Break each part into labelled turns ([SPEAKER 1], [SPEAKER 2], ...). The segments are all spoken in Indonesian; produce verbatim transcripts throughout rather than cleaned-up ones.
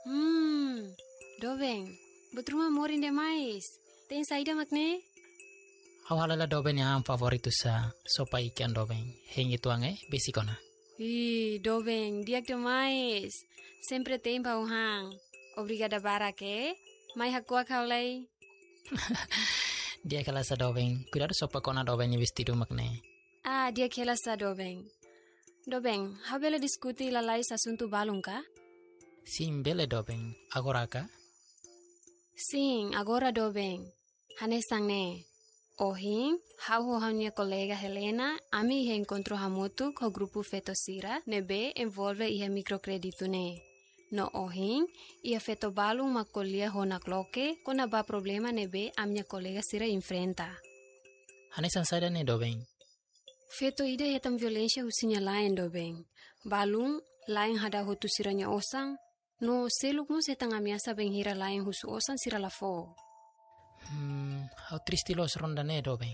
[SPEAKER 1] Hmm, Dobeng, betruma morin demais. Tem saída makne?
[SPEAKER 2] Hawalala doben yang favoritu sa sopa ikan doben. Heng itu ange besikona.
[SPEAKER 1] Ih, Dobeng, dia demais. Sempre tem pauhang. Obrigada barake. Mai hakua kaulai.
[SPEAKER 2] Dia kala sa doben. Cuidado sopa kona doben yang vestido makne.
[SPEAKER 1] Ah, dia kela sa Dobeng. Dobeng, habela diskuti lalai asunto balung ka?
[SPEAKER 2] Sim bele doben. Agora ka?
[SPEAKER 1] Sim, agora Dobeng. Hanesang ne. Ohim, hau ho minha colega Helena, ami he encontrou hamutu com o grupo Fetosira, nebe envolve ia microcredito ne. No ohim, ia feto balu uma colia ho na cloque, quando ba problema nebe a minha colega Sira enfrenta.
[SPEAKER 2] Hanesan sada ne doben.
[SPEAKER 1] Feto ida hetam violência usinya lain Dobeng. Balung, lain hada hutu siranya osang, no seluk mo setang amiasa benghira lain husu osang sira lafo.
[SPEAKER 2] Hmm, how triste los ronda ne doben.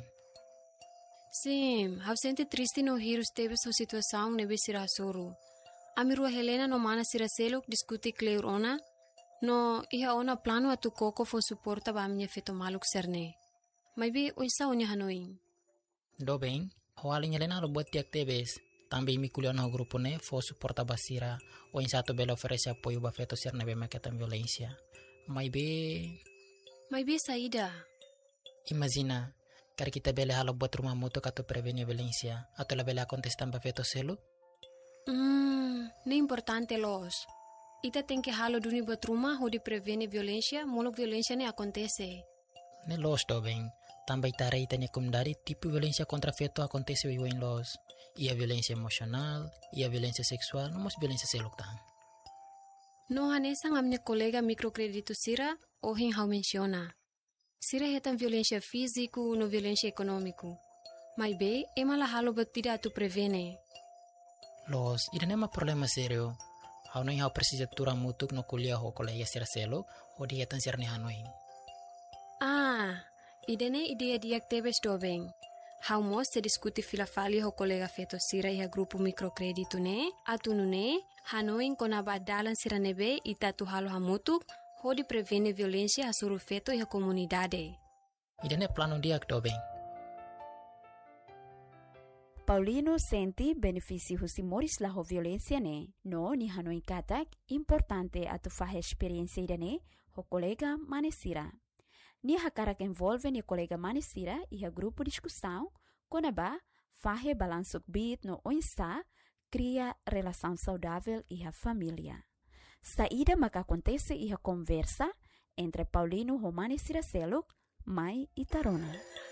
[SPEAKER 1] Sim, hau sente triste no hirus teve sua situação nebe sira soro. Amirua Helena no mana sira seluk diskuti kleur ona, no iha ona plano atu koko fo suporta ba minha feto maluk serne. Mai be oisa onya hanoin.
[SPEAKER 2] Doben, hawalin Helena lo buat tiak tebes. Tambi mi kuliah no grupo ne fo suporta basira. O in satu belo oferece apoio ba feto ser nebe maketan violência. Mai be...
[SPEAKER 1] Mai be saída.
[SPEAKER 2] Imagina, kar kita bele halo buat rumah mutu kato prevenir violência. Atau la bele akontestan ba feto selu?
[SPEAKER 1] Hmm, ne importante los. Ita tem que halo duni buat rumah ho di prevene violência, molo violência ne acontece.
[SPEAKER 2] Ne los doben. Também tarei tanya kumdari tipo violência contra feto acontece wiwa in los. Ia violência emocional, ia violência sexual, não mos violência seluk tan.
[SPEAKER 1] No hanesang a minha colega microcredito Sira, ohin hau menciona. Sira hetam violência físico no violência econômico. Mai be, ema la halo batida atu prevene.
[SPEAKER 2] Los, ida nema problema serio. Hau no hau precisa tura mutuk no kuliah ho kolega sira seluk, ho dietan sirne hanoin.
[SPEAKER 1] Ah, idene ideia diak tebes Dobeng. Hau mo se diskuti filafali ho colega feto Sira iha grupo microcredito ne, atu ne, hanoin kona badalan sira nebe ita tu halo hamutuk, ho di prevene violência asuru feto iha comunidade.
[SPEAKER 2] Idene plano diak Dobeng.
[SPEAKER 3] Paulino senti benefício husimores la ho violência ne, no ni hanoin katak importante atu fahe experiência idane ho colega manesira. Ni hakarak envolve ni colega manesira e a grupo discussão, quando ba fahe balansuk bit no oinsa, cria relação saudável e a família. Saída maka acontece e a conversa entre Paulino ho manesira seluk, mai e Tarona.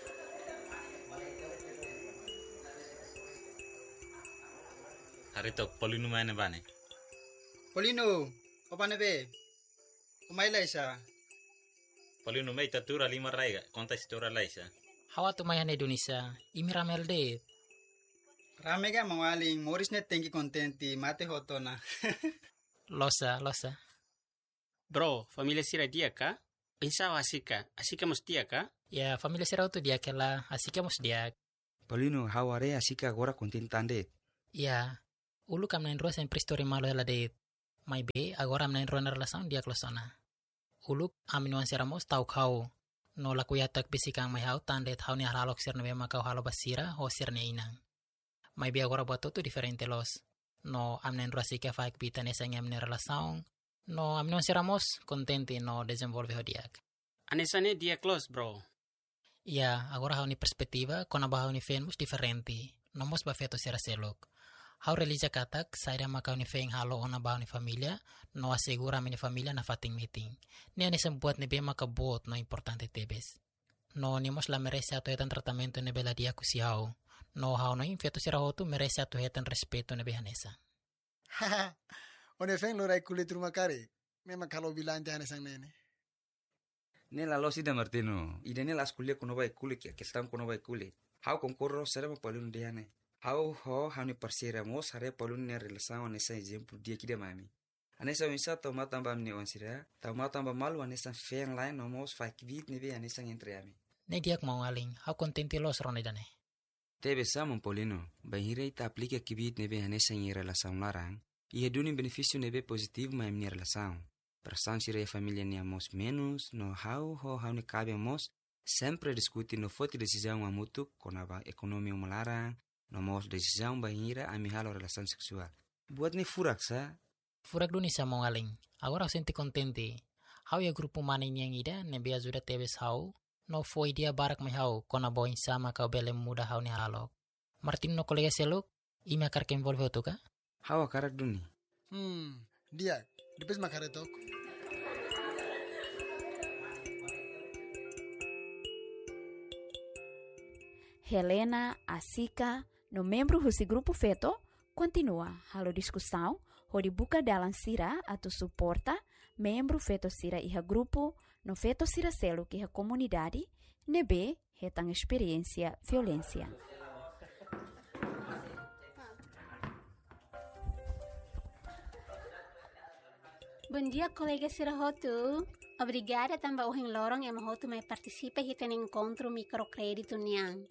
[SPEAKER 4] Harito Paulino mana bane?
[SPEAKER 5] Paulino, apa nebe? Umay laisa.
[SPEAKER 4] Paulino may tatura lima raiga, konta istora laisa.
[SPEAKER 2] Hawa tu mayan Indonesia, imiramel de.
[SPEAKER 5] Rame ka mawaling, moris net tengi kontenti, mate hoto na.
[SPEAKER 2] Losa, losa.
[SPEAKER 6] Bro, familia Sira dia ka? Insawa asika, asika mus dia ka?
[SPEAKER 2] Ya, familia sira tu dia kela, asika mus dia.
[SPEAKER 7] Paulino, haware asika agora kontentande.
[SPEAKER 2] Ya, ulu kam nain rosa en pristori malo ela de. Mai be, agora am nain roa na relação dia klosona. Uluk aminuan seramos tau kau. No laku yatak bisikang may hau tandet hau ni haralok sir nebe makau halo basira ho sir ni inang. May bi agora buat tu diferente los. No amnen rasika faik bita nesang amnen relação. No aminuan seramos contente no desenvolve ho diak.
[SPEAKER 6] Anesane dia close, bro.
[SPEAKER 2] Ya, agora hau ni perspektiva kona ba hau ni fenmus diferente. Nomos ba feto sira selok. Hau relija katak, saira makau ni feng halo ona bau ni familia, no asegura mi ni familia na fating meeting. Ni ani sembuat ni be makabot no importante tebes. No ni mos la merece ato hetan tratamento ni bela dia kusi hau. No hau no infeto sira hotu merece ato hetan respeto ni be hanesa.
[SPEAKER 8] Haha, one feng lorai kulit rumah kare. Memang kalau bilang dia hanesang nene.
[SPEAKER 7] Nela lo sida Martino, idene las kuliah kono bai kulit ya, kestam kono bai kulit. Hau konkurro sera ma Paulino diane. Hau ho hani parsira mo sare Paulino ne relação nessa exemplo dia que de mami. Anessa misa toma tamba ne onsira, toma tamba malu anessa feng lain nomos fak bit ne be anessa entre ami.
[SPEAKER 2] Ne diak mau aling, hau contente los ronde dane.
[SPEAKER 7] Tebe samon Paulino, bahira ita aplica kibit ne be anessa em relação larang, e redune benefício ne be positivo ma em relação. Pressão sira e família nia mos menos, no how ho how ni cabe mos, sempre discutir no foto decisão a mutu, com a economia melarang, no mos decisão bahira a mihalo relação sexual. Buat ni furak sa?
[SPEAKER 2] Furak duni sa mong aling. Agora senti contente. How ya grupo manin yang ida, nebe ajuda tebes how, no foi dia barak mai how, kona boin sama kau bele muda how ni halok. Martin no kolega seluk, ime akar ke envolve otu ka?
[SPEAKER 7] How akarak duni?
[SPEAKER 8] Hmm, dia, depois makaretok.
[SPEAKER 3] Helena, Asika, no membro desse grupo feto, continua a discussão, onde buka dalam sira atau suporta membro feto sira iha grupo, no feto sira selo que a comunidade, nebe retang experiência violência.
[SPEAKER 9] Bom dia, colega Sirahotu. Obrigada também ao lorong yang mahotu me participa e tem encontro microcrédito niang.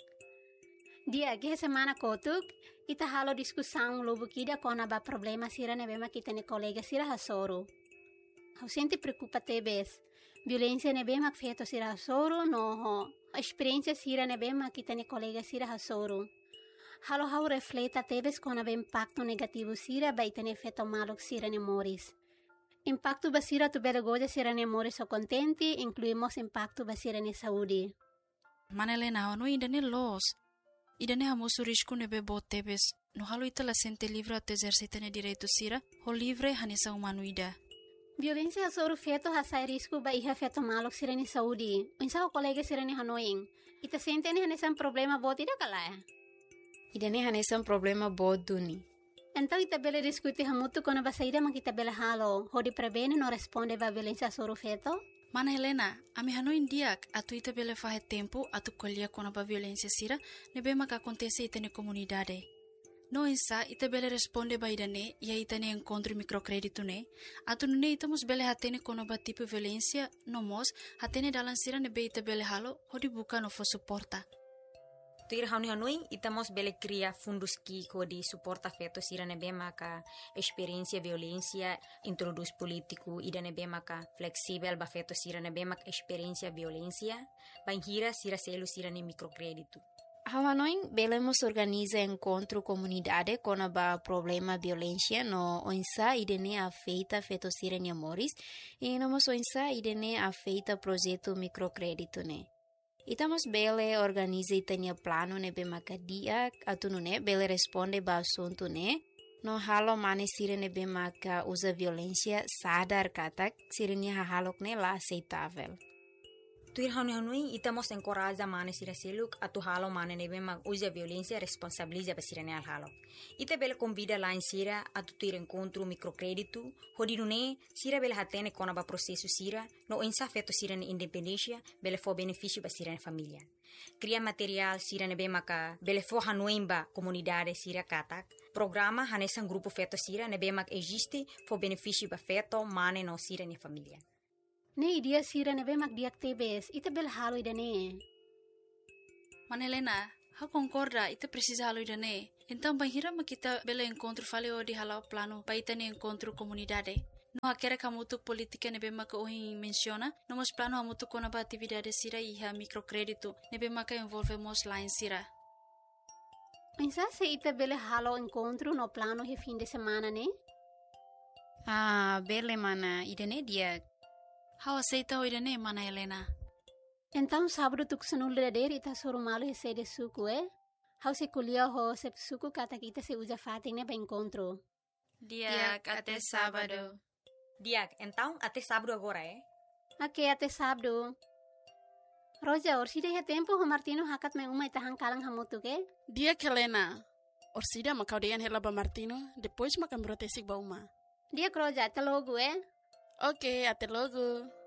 [SPEAKER 9] Dia que semana kotuk ita halo discussão lobo kida kona ba problema sira ne bema kita ne colega sira hasoro. Hau sente preocupa tebes. Violência ne bema feto sira hasoro no ho. A experiência sira ne bema kita ne colega sira hasoro. Halo hau refleta tebes kona ba impacto negativo sira ba ita ne feto malok sira ne moris. Impacto basira tu bela goja sira ne moris so contenti, incluímos impacto basira ne saúde.
[SPEAKER 10] Manelena, no ainda ne los. Idane hamusu risco nebe botebes, no halo ita la sente livre ato exercita ne direito sira, ho livre hanesa humanuida.
[SPEAKER 9] Violência sobre feto hasai risco ba iha feto malok sira ne saúde. Unsa o colega sira ne hanoing. Ita sente ne hanesa um problema bot ida kalaya.
[SPEAKER 1] Idane hanesa um problema bot duni.
[SPEAKER 9] Então ita bela discute hamutu kono ba saída man kita bela halo, ho di prebene no responde ba violência sobre feto.
[SPEAKER 10] Mana Helena, ami hano indiak atu ita bele fahe tempo atu kolia kona ba violência sira nebe maka acontece ita ne comunidade. No insa ita bele responde ba idane ia ita ne encontro microcrédito ne atu nune ita mus bele hatene kona ba tipo violência no mos hatene dalan sira nebe ita bele halo hodi buka no fo suporta.
[SPEAKER 11] Tuir hauni hanoi itamos bele cria fundos ki ko di suporta feto sira nebe maka experiência violência introduz político ida nebe maka flexível ba feto sira nebe maka experiência violência banhira sira selo sira ne microcrédito.
[SPEAKER 1] Hanoi belemos organiza encontro comunidade com a problema violência no onsa idene afeita feto sira ne moris e no mos onsa idene afeita projeto microcrédito ne. Itamos bele organiza itania plano ne bemaka dia atu ne bele responde ba assunto ne no halo mane sira ne bemaka usa violência sadar katak sirnya halok ne la aceitável.
[SPEAKER 11] Tuir hanu hanui itamos encoraja mane sira seluk atu halo mane ne bema usa violência responsabiliza ba sira ne al halo. Ita bele convida lá em sira atu tuir encontro microcrédito hodi ne sira bele hatene kona ba processo sira no ensa feto sira ne independência bele fo benefício ba sira ne família. Cria material sira ne bema ka bele fo hanui ba comunidade sira katak. Programa hanesan grupo feto sira ne bema existe fo benefício ba feto mane no sira ne família.
[SPEAKER 9] Ne idia sira ne bemak diak tebes, ita bel halo idane.
[SPEAKER 10] Manelena, ha concorda, ita precisa halo idane. Então banhira ma kita bela encontro faleo di halau plano pa ita ne encontro comunidade. No hakera kamutu politika ne bemak ohin menciona, no mos plano hamutu kona ba atividade sira iha microcrédito, ne bemak envolvemos lá em sira.
[SPEAKER 9] Pensa se ita bele halo encontro no plano he fim de semana ne?
[SPEAKER 1] Ah, bele mana, idane diak.
[SPEAKER 10] How aceita o idane, mana Helena?
[SPEAKER 9] Então sábado tu kusanul dader ita soro malo hese de suku eh? How se kulia ho se suku kata kita se usa fating ne ba encontro.
[SPEAKER 10] Diak até sábado.
[SPEAKER 11] Diak, então até sábado agora eh?
[SPEAKER 9] Ok, até sábado. Roja, orsida he tempo ho Martino hakat me uma ita hangkalang hamutu ke?
[SPEAKER 10] Diak Helena. Orsida makau dean hela ba Martino, depois makan brotesik ba uma.
[SPEAKER 9] Diak Roja, até logo eh?
[SPEAKER 10] Ok, até logo.